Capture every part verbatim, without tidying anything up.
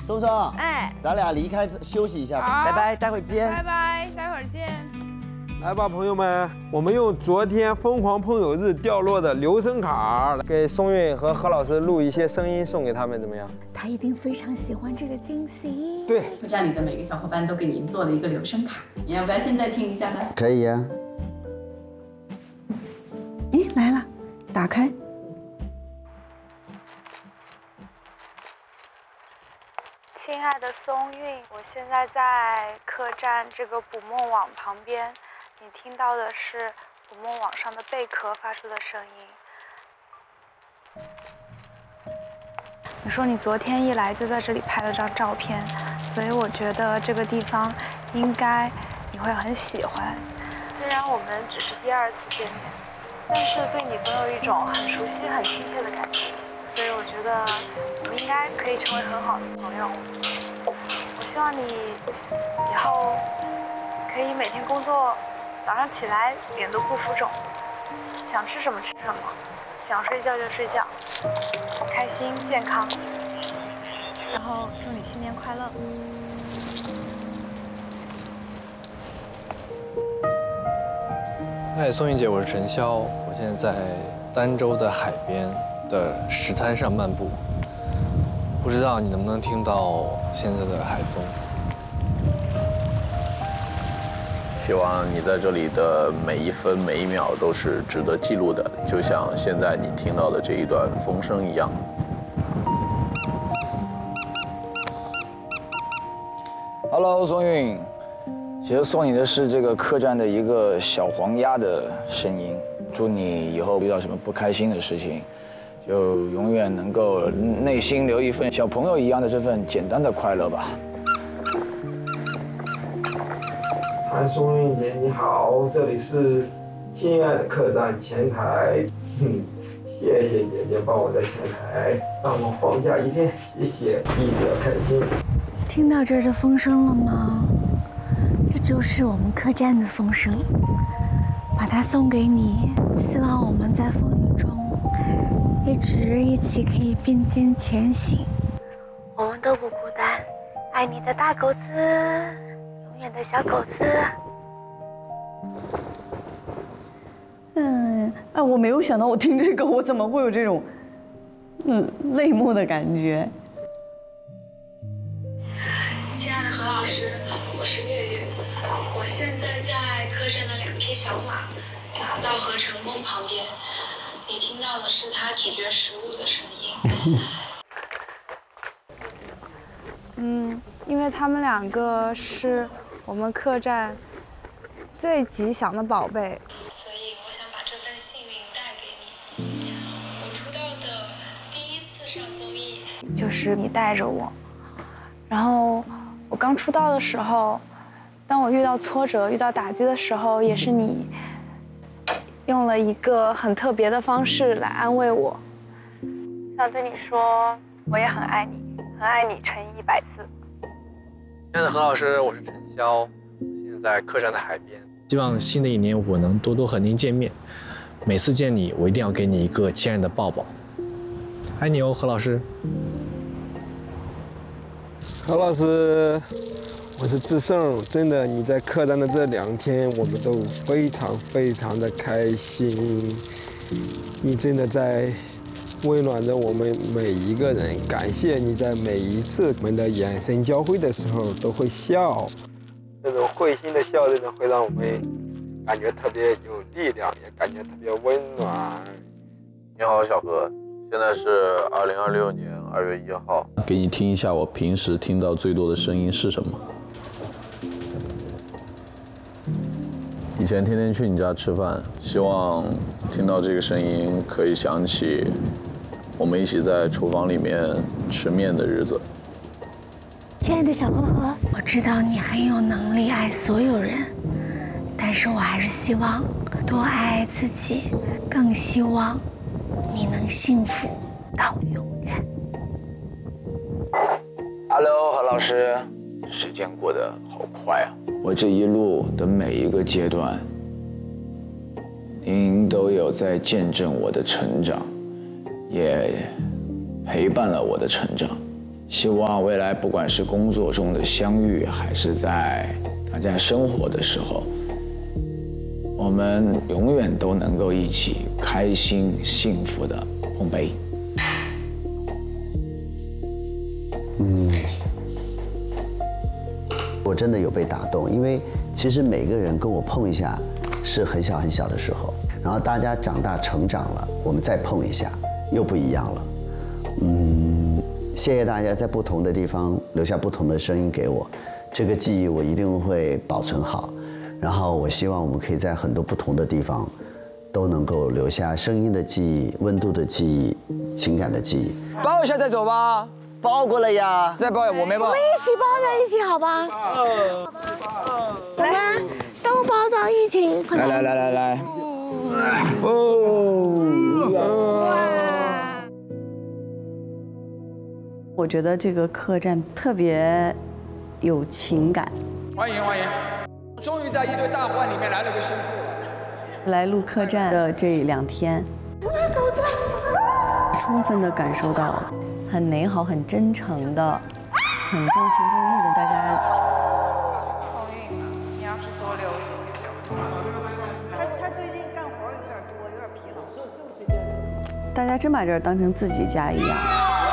松松， 哎， 咱俩离开休息一下， 拜拜，待会儿见。 拜拜，待会儿见。 来吧，朋友们，我们用昨天疯狂碰友日掉落的留声卡，给松韵和何老师录一些声音送给他们，怎么样？ 他一定非常喜欢这个惊喜。 对， 客栈里的每个小伙伴都给您做了一个留声卡，你要不要现在听一下呢？ 可以呀。 咦，来了，打开。 亲爱的松韵，我现在在客栈这个捕梦网旁边，你听到的是捕梦网上的贝壳发出的声音。你说你昨天一来就在这里拍了张照片，所以我觉得这个地方应该你会很喜欢。虽然我们只是第二次见面，但是对你总有一种很熟悉、很亲切的感觉，所以我觉得我们应该可以成为很好的朋友。我希望你以后可以每天工作，早上起来脸都不浮肿，想吃什么吃什么，想睡觉就睡觉，开心健康。然后祝你新年快乐。 嗨，松韵姐，我是陈潇，我现在在儋州的海边的石滩上漫步，不知道你能不能听到现在的海风。 希望你在这里的每一分每一秒都是值得记录的，就像现在你听到的这一段风声一样。 Hello， 松韵。其实送你的是这个客栈的一个小黄鸭的声音，祝你以后遇到什么不开心的事情，就永远能够内心留一份小朋友一样的这份简单的快乐吧。 韩松韵姐你好，这里是亲爱的客栈前台，嗯，谢谢姐姐帮我在前台，让我放假一天，谢谢，一直要开心。 听到这儿的风声了吗？这就是我们客栈的风声，把它送给你，希望我们在风雨中一直一起可以并肩前行。我们都不孤单，爱你的大狗子，永远的小狗子。 嗯，啊，我没有想到，我听这个，我怎么会有这种，嗯，泪目的感觉？ 亲爱的何老师，我是月月，我现在在客栈的两匹小马马道和成功旁边，你听到的是它咀嚼食物的声音。嗯，因为他们两个是我们客栈最吉祥的宝贝，所以我想把这份幸运带给你。我出道的第一次上综艺，就是你带着我。然后我刚出道的时候，当我遇到挫折、遇到打击的时候，也是你用了一个很特别的方式来安慰我。想对你说，我也很爱你，很爱你乘以一百次。 亲爱的何老师，我是陈潇，现在在客栈的海边。希望新的一年我能多多和您见面，每次见你，我一定要给你一个亲爱的抱抱。爱你哦，何老师。 何老师，我是志胜，真的，你在客栈的这两天，我们都非常非常的开心。你真的在温暖着我们每一个人，感谢你在每一次我们的眼神交汇的时候都会笑，这种会心的笑，真的会让我们感觉特别有力量，也感觉特别温暖。 你好，小何，现在是二零二六年二月一号，给你听一下我平时听到最多的声音是什么。以前天天去你家吃饭，希望听到这个声音可以想起我们一起在厨房里面吃面的日子。 亲爱的小呵呵，我知道你很有能力爱所有人，但是我还是希望多爱爱自己，更希望你能幸福到永远。 Hello， 何老师，时间过得好快啊！我这一路的每一个阶段，您都有在见证我的成长，也陪伴了我的成长。 希望未来不管是工作中的相遇，还是在大家生活的时候，我们永远都能够一起开心、幸福的碰杯。 嗯，我真的有被打动，因为其实每个人跟我碰一下是很小很小的时候，然后大家长大成长了，我们再碰一下又不一样了。嗯，谢谢大家在不同的地方留下不同的声音给我，这个记忆我一定会保存好。然后我希望我们可以在很多不同的地方都能够留下声音的记忆、温度的记忆、情感的记忆。 抱一下再走吧。 抱过了呀， 再抱，我没抱。 我们一起抱在一起，好吧？我们都抱到一起。 来来来来来。 哦。我觉得这个客栈特别有情感。 欢迎欢迎，终于在一堆大患里面来了个心腹了。 来录客栈的这两天，充分的感受到很美好、很真诚的、很重情重义的大家。 好运啊！你要是多留几天。 他他最近干活有点多，有点疲劳。是就是这样。大家真把这儿当成自己家一样。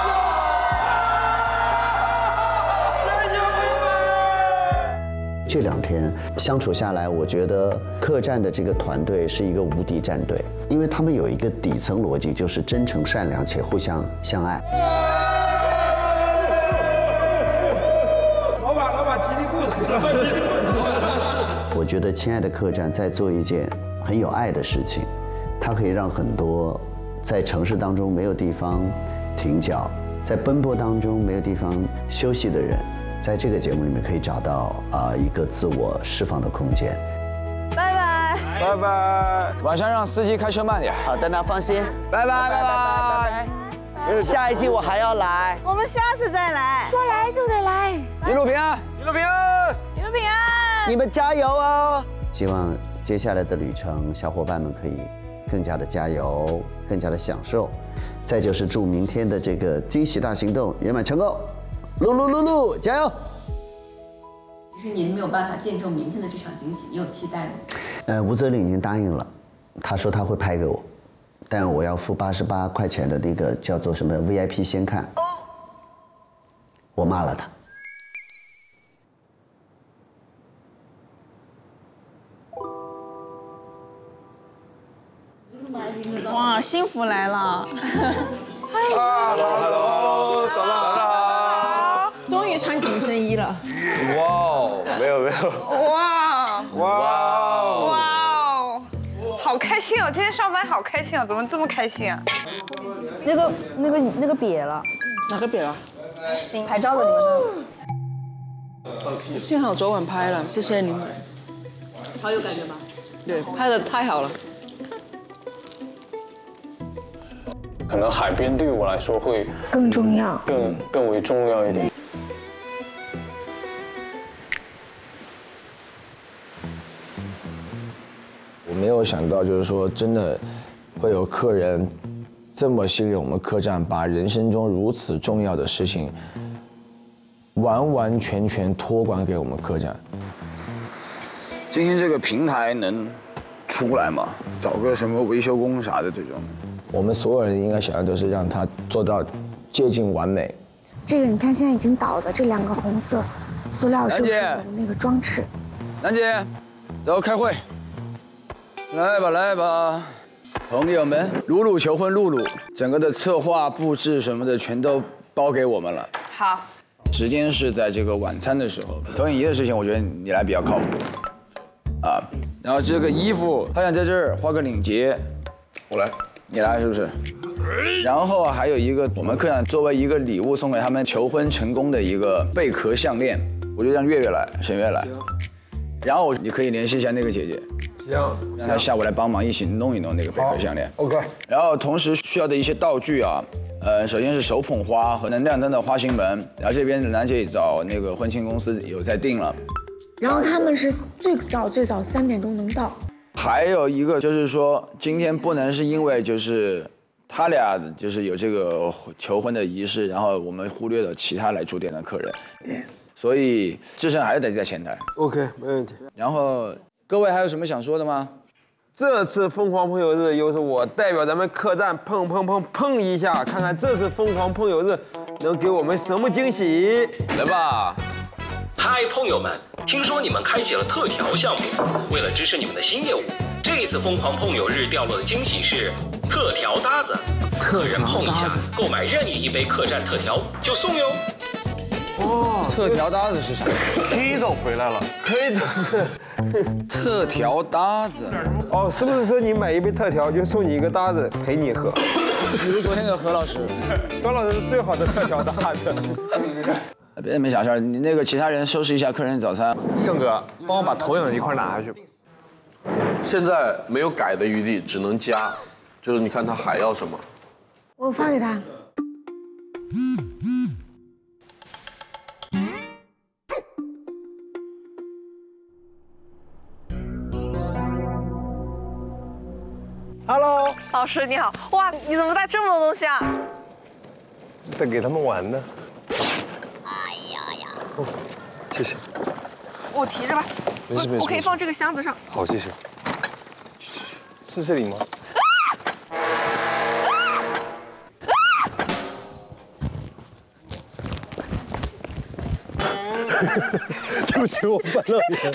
这两天相处下来，我觉得客栈的这个团队是一个无敌战队，因为他们有一个底层逻辑，就是真诚、善良且互相相爱。 老板，老板提提裤子，老板提提裤子。 我觉得亲爱的客栈在做一件很有爱的事情，它可以让很多在城市当中没有地方停脚，在奔波当中没有地方休息的人，在这个节目里面可以找到啊、呃、一个自我释放的空间。 拜拜， 拜拜。晚上让司机开车慢点。 好的呢，放心。 拜拜拜拜拜拜。下一季我还要来， 我们下次再来。 说来就得来。 一路平安，一路平安， 一路平安。 你们加油哦！希望接下来的旅程，小伙伴们可以更加的加油，更加的享受。再就是祝明天的这个惊喜大行动圆满成功。露露露露，加油！ 其实您没有办法见证明天的这场惊喜，你有期待吗？ 呃，吴泽林已经答应了，他说他会拍给我，但我要付八十八块钱的那个叫做什么 V I P 先看。我骂了他。 哇，幸福来了！ Hello， 早上。 终于穿紧身衣了。 哇哦，没有没有。 哇哇哇，好开心哦！今天上班好开心哦，怎么这么开心啊？ 那个那个那个瘪了，哪个瘪了？ 行， 拍照的你们。幸好昨晚拍了，谢谢你们。 好有感觉吧？ 对，拍的太好了。 可能海边对我来说会更重要， 更更为重要一点。 我没有想到，就是说真的会有客人这么信任我们客栈，把人生中如此重要的事情完完全全托管给我们客栈。今天这个平台能出来吗？找个什么维修工啥的这种，我们所有人应该想的都是让它做到接近完美。 这个你看现在已经倒的这两个红色塑料是我说的那个装饰。 楠姐，走开会。来吧来吧，朋友们，露露求婚，露露整个的策划布置什么的全都包给我们了。 好， 时间是在这个晚餐的时候。投影仪的事情，我觉得你来比较靠谱。啊，然后这个衣服，他想在这儿画个领结，我来，你来是不是？然后还有一个我们客栈作为一个礼物送给他们求婚成功的一个贝壳项链，我就让月月来，沈月来。然后你可以联系一下那个姐姐。 行， 让他下午来帮忙一起弄一弄那个贝壳项链。 OK。 然后同时需要的一些道具啊，呃，首先是手捧花和能亮灯的花心门，然后这边楠姐找那个婚庆公司有在定了。 然后他们是最早最早三点钟能到。 还有一个就是说，今天不能是因为就是他俩就是有这个求婚的仪式，然后我们忽略了其他来住店的客人。对。所以志胜还是得在前台。 OK， 没问题。 然后各位还有什么想说的吗？ 这次疯狂碰友日又是我代表咱们客栈碰碰碰碰一下，看看这次疯狂碰友日能给我们什么惊喜？ 来吧！嗨，碰友们，听说你们开启了特调项目，为了支持你们的新业务，这一次疯狂碰友日掉落的惊喜是特调搭子，客人碰一下，购买任意一杯客栈特调就送哟。 哦，特调搭子是啥 ？K 总回来了 ，K 总， 特调搭子。 哦，是不是说你买一杯特调就送你一个搭子陪你喝？ 比如昨天的何老师， 何老师是最好的特调搭子。 别没啥事儿，你那个其他人收拾一下客人的早餐。 盛哥，帮我把投影一块拿下去。 现在没有改的余地，只能加，就是你看他还要什么。 我发给他。 Hello， 老师你好，哇，你怎么带这么多东西啊？ 带给他们玩的。哎呀呀！哦，谢谢。 我提着吧。 没事没事。 我可以放这个箱子上。 好，谢谢。是这里吗？对不起，我绊到你了。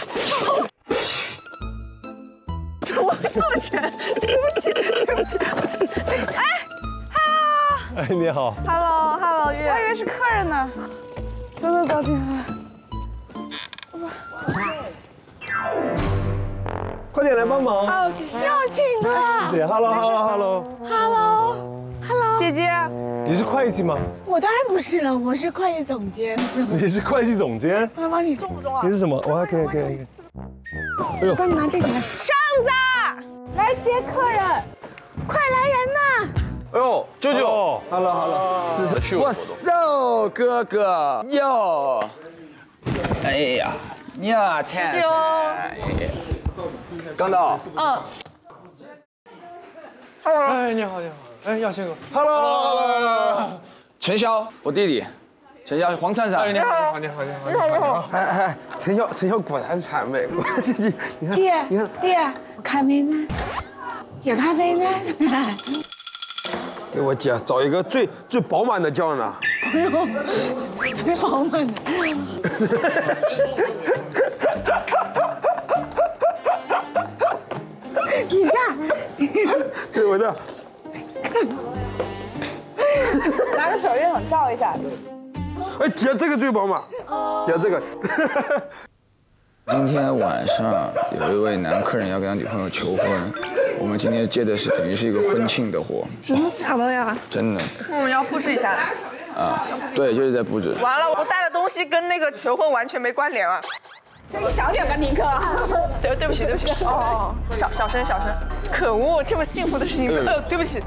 怎么会这么沉？对不起，对不起。哎 ，Hello。 哎，你好。 Hello，Hello， 月。我还以为是客人呢。走走走，进去。 快点来帮忙。 哦，又请了。 谢谢。Hello，Hello，Hello。 Hello， 姐姐。 你是会计吗？ 我当然不是了，我是会计总监。 你是会计总监？ 我来帮你。 重不重啊？ 你是什么？我还可以，可以，可以。 哎呦，帮你拿这个来。 扇子， 来接客人，快来人呐！ 哎呦，舅舅 ，Hello，Hello， 这是去我操，哥哥哟！哎呀，呀， 谢谢哦。 刚到。 嗯。 Hello， 哎，你好，你好，哎，耀庆哥 ，Hello， 陈潇，我弟弟，陈潇，黄灿灿。 你好，你好，你好，你好，你好。 哎哎，陈潇，陈潇果然谄媚。你你看， 爹， 你看， 爹，咖啡呢？姐咖啡呢？ 给我姐找一个最最饱满的胶囊。 不用，最饱满的。你这样， 给我的。 拿个手电筒照一下。 哎，姐，这个最饱满。姐，这个。 今天晚上有一位男客人要跟他女朋友求婚，我们今天接的是等于是一个婚庆的活。 真的假的呀？ 真的。 那我们要布置一下。 啊，对，就是在布置。 完了，我带的东西跟那个求婚完全没关联啊。你小点吧，尼克。对，对不起，对不起。哦，小小声，小声。可恶，这么幸福的事情，呃，对不起。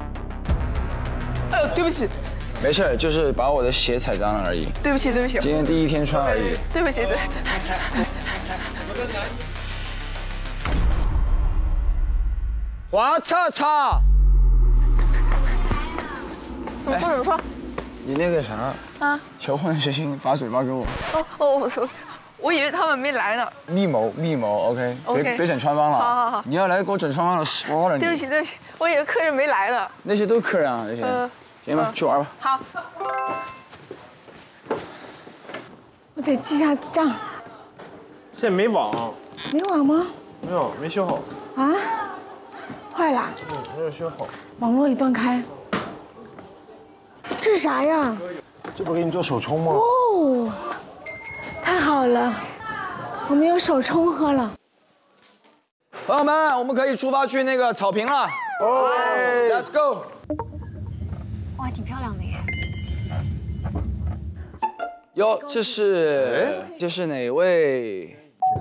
呃，对不起。 没事，就是把我的鞋踩脏了而已。 对不起，对不起。 今天第一天穿而已。 对不起，对。 黄叉叉。 怎么说？怎么说？ 你那个啥啊？求婚的事情把嘴巴给我。 哦哦，我说，我以为他们没来呢。 密谋，密谋 ，OK， 别别整穿帮了。 好好好。 你要来给我整穿帮了，说了你。 对不起，对不起，我以为客人没来呢。 那些都是客人啊，那些。嗯。行吧，去玩吧。 好。 我得记下账。 现在没网。 没网吗？ 没有，没修好。 啊？坏了。 嗯，没有修好。 网络已断开。这是啥呀？ 这不给你做手冲吗？ 哦，太好了，我们有手冲喝了。 朋友们，我们可以出发去那个草坪了。哦 ，Let's go。 哇，挺漂亮的耶。 哟，这是这是哪位？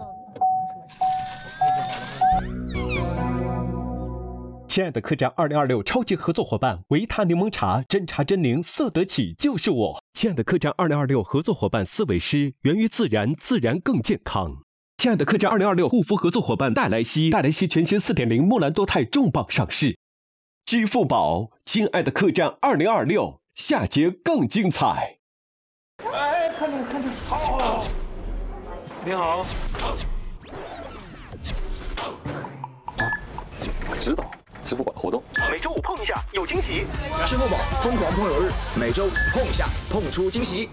亲爱的客栈二零二六超级合作伙伴维他柠檬茶，真茶真柠，色得起就是我。亲爱的客栈二零二六合作伙伴思维师，源于自然，自然更健康。亲爱的客栈二零二六护肤合作伙伴黛莱西，黛莱西全新 四点零 木兰多肽重磅上市。 支付宝，亲爱的客栈二零二六，下节更精彩。 哎，看着看着，好，好， 你好。 知道，支付宝活动， 每周五碰一下有惊喜。 支付宝疯狂碰友日，每周碰一下，碰出惊喜。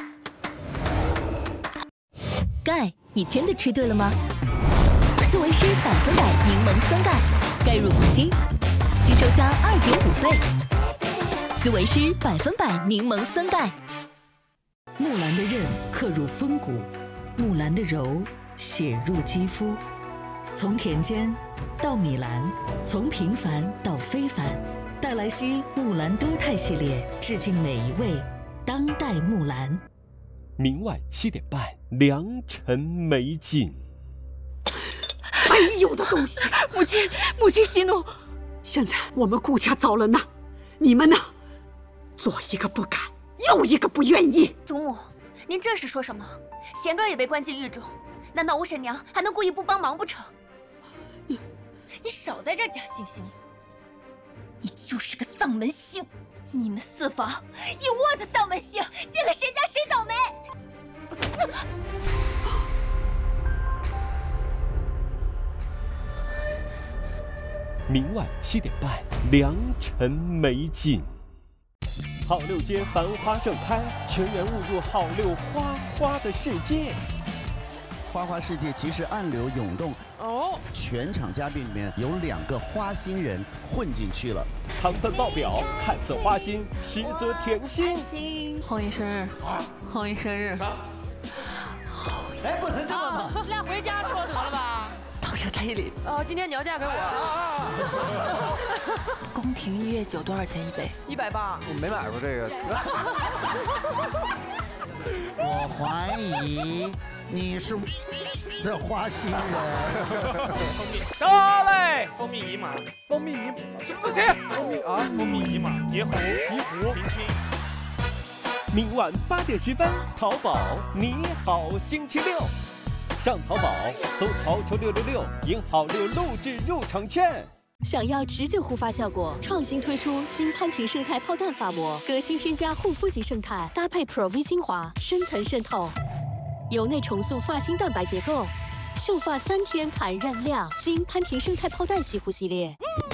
钙，你真的吃对了吗？斯维诗百分百柠檬酸钙，钙入骨心，吸收加二点五倍。斯维诗百分百柠檬酸钙。 木兰的刃刻入风骨，木兰的柔写入肌肤。从田间到米兰，从平凡到非凡，黛莱西木兰多肽系列致敬每一位当代木兰。 明晚七点半，良辰美景。 哎呦的东西！母亲，母亲息怒。现在我们顾家遭了难，你们呢？左一个不敢，右一个不愿意。 祖母，您这是说什么？贤哥也被关进狱中，难道吴婶娘还能故意不帮忙不成？你，你少在这假惺惺了！你就是个丧门星！你们四房一窝子丧门星，进了谁家谁倒霉！ 明晚七点半，良辰美景。好六街繁花盛开，全员误入好六花花的世界。 花花世界其实暗流涌动哦，全场嘉宾里面有两个花心人混进去了， 糖分爆表，看似花心，实则甜心。 红姨生日，红姨生日。 哎，不能这么嘛！ 那回家说得了吧？当成彩礼。哦，今天你要嫁给我。宫廷御宴酒多少钱一杯？一百八。 我没买过这个。 我怀疑你是这花心人。 得嘞，蜂蜜一码，蜂蜜一不行，蜂蜜啊，蜂蜜一码，野虎一虎平均。 明晚八点十分，淘宝你好星期六，上淘宝搜淘球六六六，赢好六录制入场券。 想要持久护发效果，创新推出新潘婷胜肽泡蛋发膜，革新添加护肤级胜肽，搭配 Pro V 精华，深层渗透，由内重塑发芯蛋白结构，秀发三天弹韧亮。新潘婷胜肽泡蛋洗护系列。